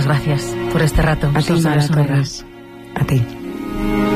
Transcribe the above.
gracias por este rato. A ti, Mara Torres. A ti.